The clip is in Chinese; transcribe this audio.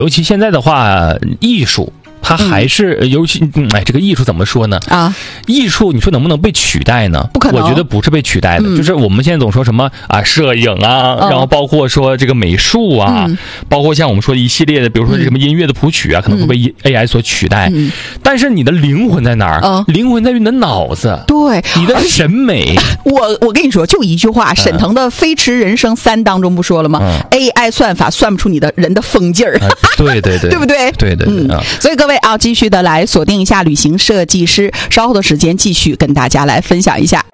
尤其现在的话，艺术它还是尤其这个艺术怎么说呢？艺术你说能不能被取代呢？ 不可能， 我觉得不是被取代的。就是我们现在总说什么摄影然后包括说这个美术包括像我们说的一系列的，比如说什么音乐的谱曲可能会被 AI 所取代。但是你的灵魂在哪儿？灵魂在于你的脑子， 对， 你的审美。 我跟你说，就一句话，沈腾的《飞驰人生3》当中不说了吗？AI 算法算不出你的人的风劲儿。 对，对不对？ 对。 所以各位继续的来锁定一下旅行设计师，稍后的时间继续跟大家来分享一下。